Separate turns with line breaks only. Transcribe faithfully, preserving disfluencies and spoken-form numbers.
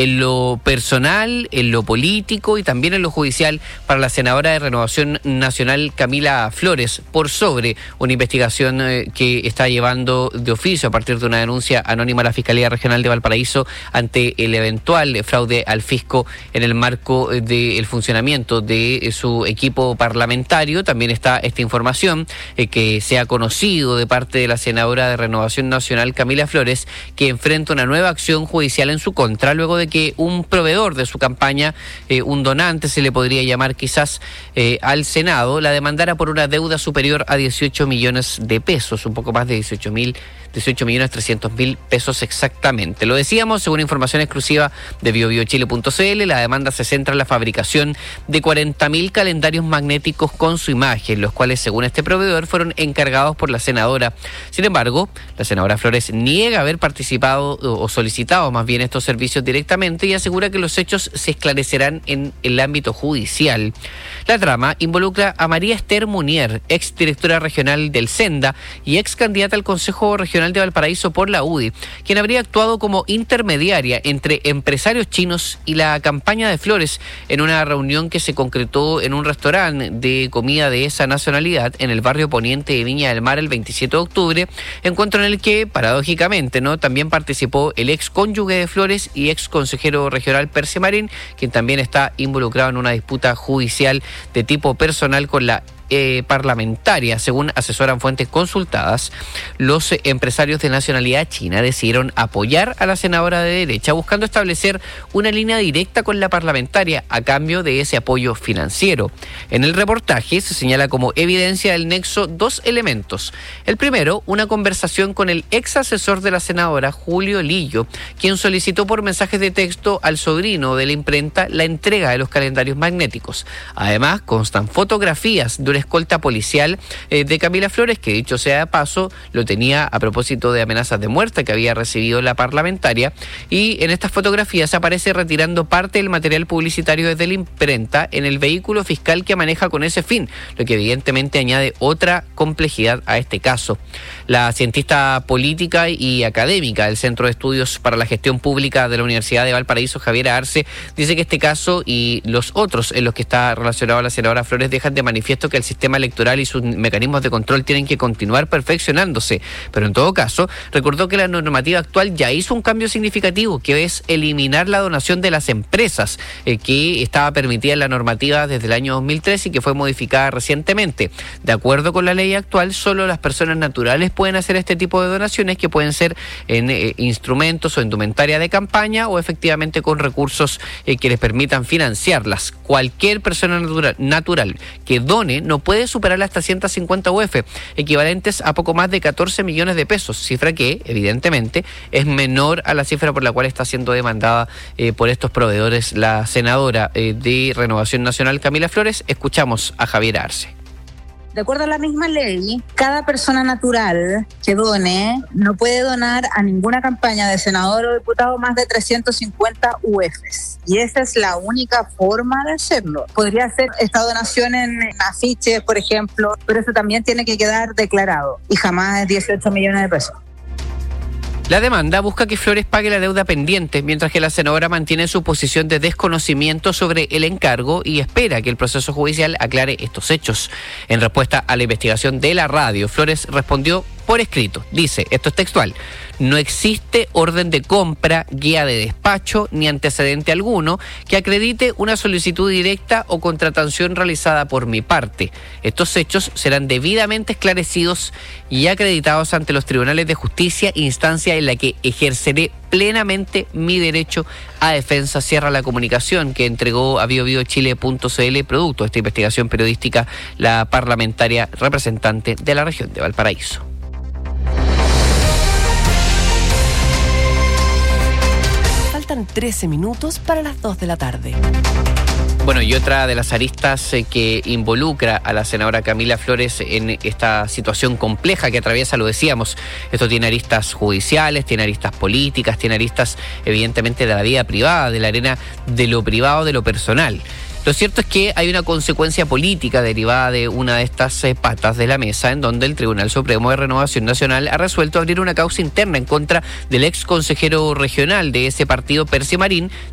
en lo personal, en lo político y también en lo judicial para la senadora de Renovación Nacional Camila Flores por sobre una investigación eh, que está llevando de oficio a partir de una denuncia anónima a la Fiscalía Regional de Valparaíso ante el eventual fraude al fisco en el marco del funcionamiento de su equipo parlamentario. También está esta información eh, que se ha conocido de parte de la senadora de Renovación Nacional Camila Flores, que enfrenta una nueva acción judicial en su contra luego de que un proveedor de su campaña, eh, un donante se le podría llamar quizás eh, al Senado, la demandara por una deuda superior a dieciocho millones de pesos, un poco más de dieciocho mil dieciocho millones trescientos mil pesos exactamente. Lo decíamos, según información exclusiva de bio bio chile punto c l, la demanda se centra en la fabricación de cuarenta mil calendarios magnéticos con su imagen, los cuales, según este proveedor, fueron encargados por la senadora. Sin embargo, la senadora Flores niega haber participado o solicitado más bien estos servicios directamente y asegura que los hechos se esclarecerán en el ámbito judicial. La trama involucra a María Esther Munier, ex directora regional del Senda y ex candidata al Consejo Regional de Valparaíso por la U D I, quien habría actuado como intermediaria entre empresarios chinos y la campaña de Flores en una reunión que se concretó en un restaurante de comida de esa nacionalidad en el barrio poniente de Viña del Mar el veintisiete de octubre, encuentro en el que, paradójicamente, ¿no?, también participó el ex cónyuge de Flores y ex consejero regional Percy Marín, quien también está involucrado en una disputa judicial de tipo personal con la Eh, parlamentaria. Según asesoran fuentes consultadas, los eh, empresarios de nacionalidad china decidieron apoyar a la senadora de derecha buscando establecer una línea directa con la parlamentaria a cambio de ese apoyo financiero. En el reportaje se señala como evidencia del nexo dos elementos. El primero, una conversación con el ex asesor de la senadora, Julio Lillo, quien solicitó por mensajes de texto al sobrino de la imprenta la entrega de los calendarios magnéticos. Además, constan fotografías de una escolta policial eh, de Camila Flores, que dicho sea de paso, lo tenía a propósito de amenazas de muerte que había recibido la parlamentaria, y en estas fotografías aparece retirando parte del material publicitario desde la imprenta en el vehículo fiscal que maneja con ese fin, lo que evidentemente añade otra complejidad a este caso. La cientista política y académica del Centro de Estudios para la Gestión Pública de la Universidad de Valparaíso, Javiera Arce, dice que este caso y los otros en los que está relacionado a la senadora Flores dejan de manifiesto que el sistema electoral y sus mecanismos de control tienen que continuar perfeccionándose, pero en todo caso recordó que la normativa actual ya hizo un cambio significativo, que es eliminar la donación de las empresas, eh, que estaba permitida en la normativa desde el año dos mil tres y que fue modificada recientemente. De acuerdo con la ley actual, solo las personas naturales pueden hacer este tipo de donaciones, que pueden ser en eh, instrumentos o indumentaria de campaña o efectivamente con recursos eh, que les permitan financiarlas. Cualquier persona natural, natural que done no puede superar las trescientas cincuenta U F, equivalentes a poco más de catorce millones de pesos, cifra que evidentemente es menor a la cifra por la cual está siendo demandada eh, por estos proveedores la senadora eh, de Renovación Nacional Camila Flores. Escuchamos a Javier Arce.
De acuerdo a la misma ley, cada persona natural que done no puede donar a ninguna campaña de senador o diputado más de trescientos cincuenta U Fs. Y esa es la única forma de hacerlo. Podría hacer esta donación en afiches, por ejemplo, pero eso también tiene que quedar declarado. Y jamás es dieciocho millones de pesos.
La demanda busca que Flores pague la deuda pendiente, mientras que la senadora mantiene su posición de desconocimiento sobre el encargo y espera que el proceso judicial aclare estos hechos. En respuesta a la investigación de la radio, Flores respondió por escrito. Dice, esto es textual: no existe orden de compra, guía de despacho ni antecedente alguno que acredite una solicitud directa o contratación realizada por mi parte. Estos hechos serán debidamente esclarecidos y acreditados ante los tribunales de justicia, instancia en la que ejerceré plenamente mi derecho a defensa. Cierra la comunicación que entregó a bio bio chile punto c l producto de esta investigación periodística la parlamentaria representante de la región de Valparaíso.
Faltan trece minutos para las dos de la tarde.
Bueno, y otra de las aristas eh, que involucra a la senadora Camila Flores en esta situación compleja que atraviesa, lo decíamos, esto tiene aristas judiciales, tiene aristas políticas, tiene aristas evidentemente de la vida privada, de la arena de lo privado, de lo personal. Lo cierto es que hay una consecuencia política derivada de una de estas eh, patas de la mesa, en donde el Tribunal Supremo de Renovación Nacional ha resuelto abrir una causa interna en contra del ex consejero regional de ese partido, Percy Marín,